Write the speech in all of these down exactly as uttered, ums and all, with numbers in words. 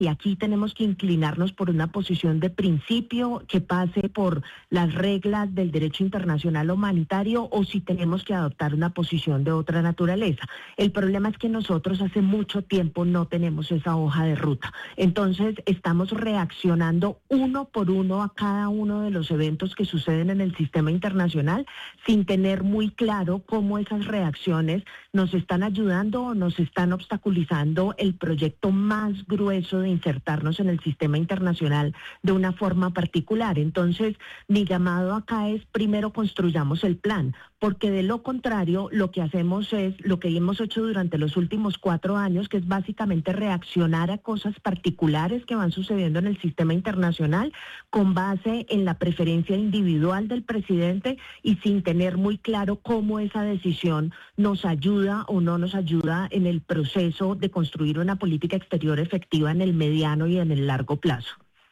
y aquí tenemos que inclinarnos por una posición de principio que pase por las reglas del derecho internacional humanitario o si tenemos que adoptar una posición de otra naturaleza. El problema es que nosotros hace mucho tiempo no tenemos esa hoja de ruta. Entonces estamos reaccionando uno por uno a cada uno de los eventos que suceden en el sistema internacional sin tener muy claro cómo esas reacciones nos están ayudando o nos están obstaculizando el proyecto más grueso de insertarnos en el sistema internacional de una forma particular. Entonces, mi llamado acá es primero construyamos el plan, porque de lo contrario lo que hacemos es lo que hemos hecho durante los últimos cuatro años, que es básicamente reaccionar a cosas particulares que van sucediendo en el sistema internacional con base en la preferencia individual del presidente y sin tener muy claro cómo esa decisión nos ayuda o no nos ayuda en el proceso de construir una política exterior efectiva en el mediano y en el largo plazo.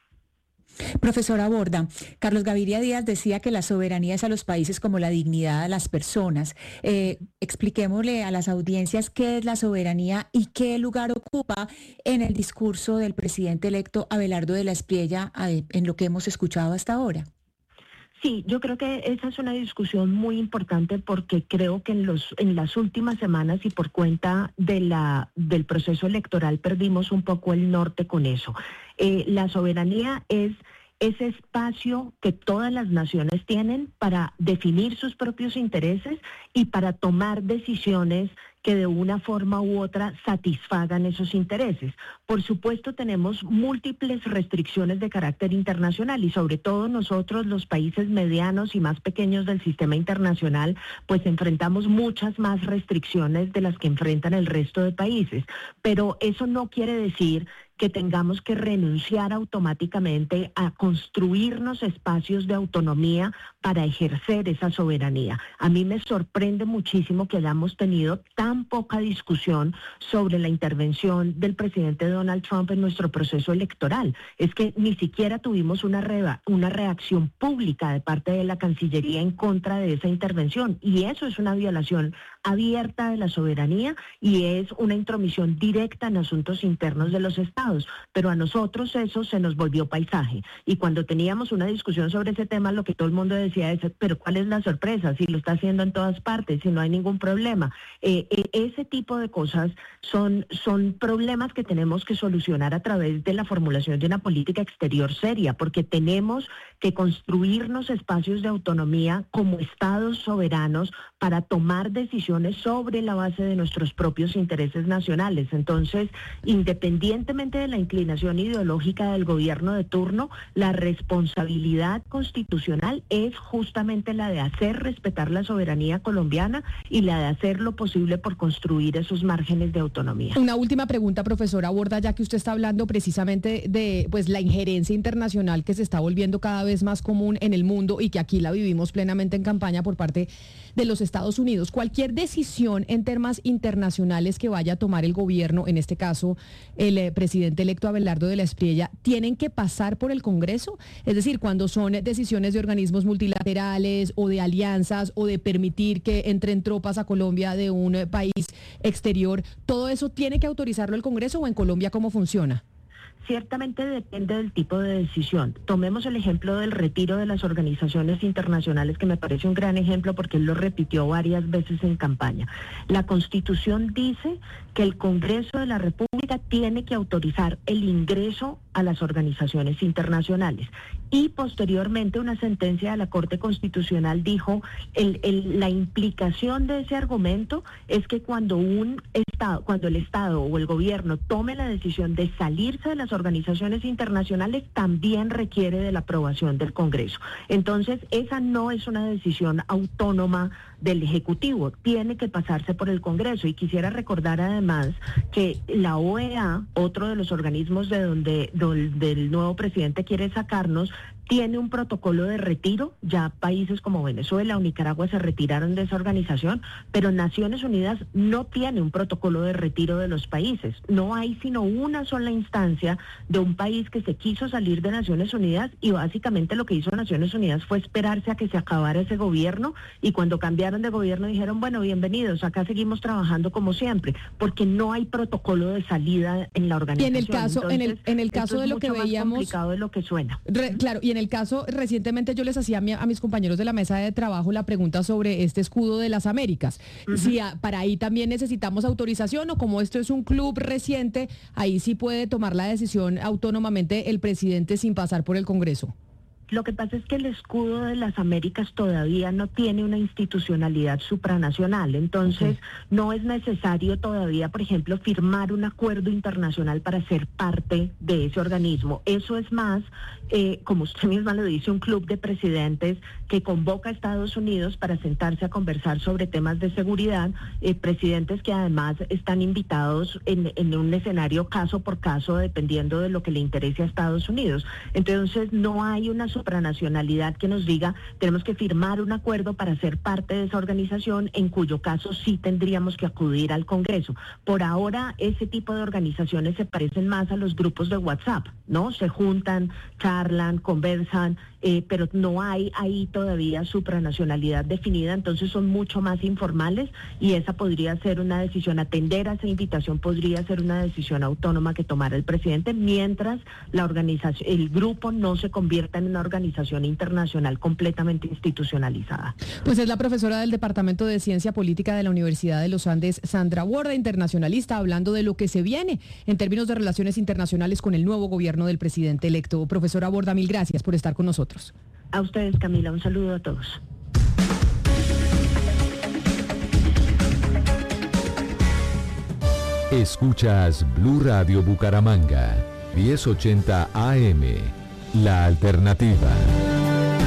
Profesora Borda, Carlos Gaviria Díaz decía que la soberanía es a los países como la dignidad a las personas. Eh, expliquémosle a las audiencias qué es la soberanía y qué lugar ocupa en el discurso del presidente electo Abelardo de la Espriella en lo que hemos escuchado hasta ahora. Sí, yo creo que esa es una discusión muy importante porque creo que en los en las últimas semanas y por cuenta de la del proceso electoral perdimos un poco el norte con eso. Eh, la soberanía es ese espacio que todas las naciones tienen para definir sus propios intereses y para tomar decisiones que de una forma u otra satisfagan esos intereses. Por supuesto, tenemos múltiples restricciones de carácter internacional y sobre todo nosotros, los países medianos y más pequeños del sistema internacional, pues enfrentamos muchas más restricciones de las que enfrentan el resto de países. Pero eso no quiere decir que tengamos que renunciar automáticamente a construirnos espacios de autonomía para ejercer esa soberanía. A mí me sorprende muchísimo que hayamos tenido tan poca discusión sobre la intervención del presidente Donald Trump en nuestro proceso electoral. Es que ni siquiera tuvimos una, re- una reacción pública de parte de la Cancillería en contra de esa intervención y eso es una violación abierta de la soberanía y es una intromisión directa en asuntos internos de los estados, pero a nosotros eso se nos volvió paisaje y cuando teníamos una discusión sobre ese tema lo que todo el mundo decía es, pero ¿cuál es la sorpresa? Si lo está haciendo en todas partes, si no hay ningún problema. Eh, eh, ese tipo de cosas son, son problemas que tenemos que solucionar a través de la formulación de una política exterior seria, porque tenemos que construirnos espacios de autonomía como estados soberanos para tomar decisiones sobre la base de nuestros propios intereses nacionales. Entonces, independientemente de la inclinación ideológica del gobierno de turno, la responsabilidad constitucional es justamente la de hacer respetar la soberanía colombiana y la de hacer lo posible por construir esos márgenes de autonomía. Una última pregunta, profesora Borda, ya que usted está hablando precisamente de pues la injerencia internacional que se está volviendo cada vez más común en el mundo y que aquí la vivimos plenamente en campaña por parte de los Estados Unidos. Cualquier decisión en temas internacionales que vaya a tomar el gobierno, en este caso el eh, presidente electo Abelardo de la Espriella, ¿tienen que pasar por el Congreso? Es decir, cuando son decisiones de organismos multilaterales o de alianzas o de permitir que entren tropas a Colombia de un eh, país exterior, ¿todo eso tiene que autorizarlo el Congreso o en Colombia cómo funciona? Ciertamente depende del tipo de decisión. Tomemos el ejemplo del retiro de las organizaciones internacionales, que me parece un gran ejemplo porque él lo repitió varias veces en campaña. La Constitución dice que el Congreso de la República tiene que autorizar el ingreso a las organizaciones internacionales. Y posteriormente una sentencia de la Corte Constitucional dijo, el, el, la implicación de ese argumento es que cuando un Estado, cuando el Estado o el gobierno tome la decisión de salirse de las organizaciones internacionales, también requiere de la aprobación del Congreso. Entonces, esa no es una decisión autónoma del Ejecutivo, tiene que pasarse por el Congreso. Y quisiera recordar además que la O E A, otro de los organismos de donde, donde el nuevo presidente quiere sacarnos, tiene un protocolo de retiro, ya países como Venezuela o Nicaragua se retiraron de esa organización, pero Naciones Unidas no tiene un protocolo de retiro de los países. No hay sino una sola instancia de un país que se quiso salir de Naciones Unidas y básicamente lo que hizo Naciones Unidas fue esperarse a que se acabara ese gobierno y cuando cambiaron de gobierno dijeron, bueno, bienvenidos, acá seguimos trabajando como siempre, porque no hay protocolo de salida en la organización. Y en el caso, Entonces, en el, en el caso de lo que veíamos... Es mucho más complicado de lo que suena. Re, claro, y en el caso, recientemente yo les hacía a, mi, a mis compañeros de la mesa de trabajo la pregunta sobre este escudo de las Américas. Uh-huh. Si a, para ahí también necesitamos autorización o como esto es un club reciente, ahí sí puede tomar la decisión autónomamente el presidente sin pasar por el Congreso. Lo que pasa es que el escudo de las Américas todavía no tiene una institucionalidad supranacional, entonces okay. no es necesario todavía, por ejemplo, firmar un acuerdo internacional para ser parte de ese organismo. Eso es más, eh, como usted misma lo dice, un club de presidentes que convoca a Estados Unidos para sentarse a conversar sobre temas de seguridad, eh, presidentes que además están invitados en, en un escenario caso por caso, dependiendo de lo que le interese a Estados Unidos. Entonces no hay una supranacionalidad que nos diga tenemos que firmar un acuerdo para ser parte de esa organización, en cuyo caso sí tendríamos que acudir al Congreso. Por ahora ese tipo de organizaciones se parecen más a los grupos de WhatsApp, ¿no? Se juntan, charlan, conversan, eh, pero no hay ahí todavía supranacionalidad definida, entonces son mucho más informales y esa podría ser una decisión, atender a esa invitación podría ser una decisión autónoma que tomara el presidente mientras la organización, el grupo no se convierta en una organización internacional completamente institucionalizada. Pues es la profesora del Departamento de Ciencia Política de la Universidad de los Andes, Sandra Borda, internacionalista, hablando de lo que se viene en términos de relaciones internacionales con el nuevo gobierno del presidente electo. Profesora Borda, mil gracias por estar con nosotros. A ustedes, Camila, un saludo a todos. Escuchas Blue Radio Bucaramanga, diez ochenta A M, La Alternativa.